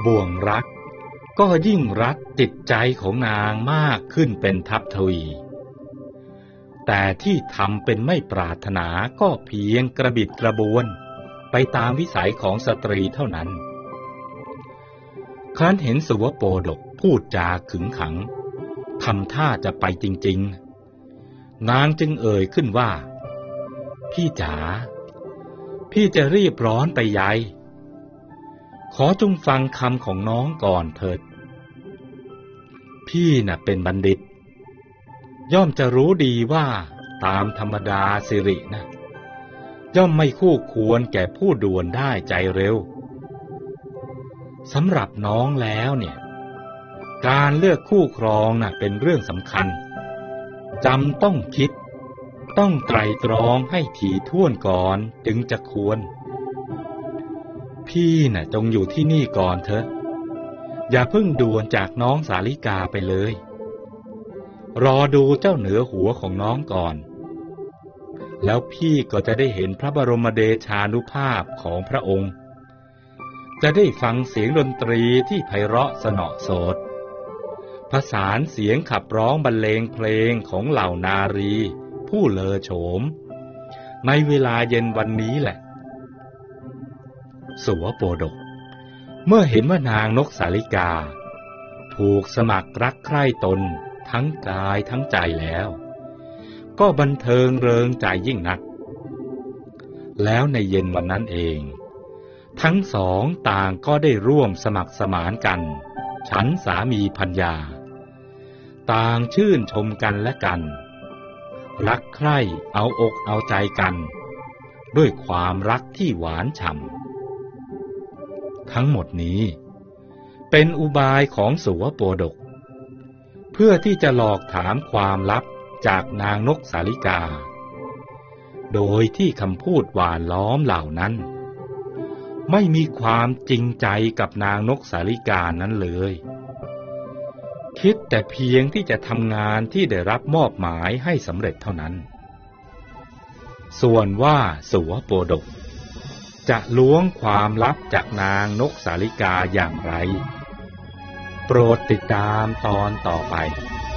บ่วงรักก็ยิ่งรัดจิตใจของนางมากขึ้นเป็นทัพทวีแต่ที่ทำเป็นไม่ปรารถนาก็เพียงกระบิดกระบวนไปตามวิสัยของสตรีเท่านั้นครั้นเห็นสุวโปดกพูดจาขึงขังทำท่าจะไปจริงๆนางจึงเอ่ยขึ้นว่าพี่จ๋าพี่จะรีบร้อนไปใหญ่ขอจงฟังคำของน้องก่อนเถิดพี่น่ะเป็นบัณฑิตย่อมจะรู้ดีว่าตามธรรมดาสิรินะย่อมไม่คู่ควรแก่ผู้ด่วนได้ใจเร็วสำหรับน้องแล้วเนี่ยการเลือกคู่ครองน่ะเป็นเรื่องสำคัญจำต้องคิดต้องไตร่ตรองให้ถี่ถ้วนก่อนจึงจะควรพี่น่ะจงอยู่ที่นี่ก่อนเถอะอย่าเพิ่งด่วนจากน้องสาลิกาไปเลยรอดูเจ้าเหนือหัวของน้องก่อนแล้วพี่ก็จะได้เห็นพระบรมเดชานุภาพของพระองค์จะได้ฟังเสียงดนตรีที่ไพเราะสนอโสดผสานเสียงขับร้องบรรเลงเพลงของเหล่านารีผู้เลอโฉมในเวลาเย็นวันนี้แหละสุวโปดกเมื่อเห็นว่านางนกสาลิกาถูกสมัครรักใคร่ตนทั้งกายทั้งใจแล้วก็บันเทิงเริงใจยิ่งนักแล้วในเย็นวันนั้นเองทั้งสองต่างก็ได้ร่วมสมัครสมานกันฉันสามีภรรยาต่างชื่นชมกันและกันรักใคร่เอาอกเอาใจกันด้วยความรักที่หวานฉ่ำทั้งหมดนี้เป็นอุบายของสุวโปดกเพื่อที่จะหลอกถามความลับจากนางนกสาลิกาโดยที่คำพูดหวานล้อมเหล่านั้นไม่มีความจริงใจกับนางนกสาลิกานั้นเลยคิดแต่เพียงที่จะทำงานที่ได้รับมอบหมายให้สำเร็จเท่านั้นส่วนว่าสุวโปดกจะล้วงความลับจากนางนกสาลิกาอย่างไรโปรดติดตามตอนต่อไป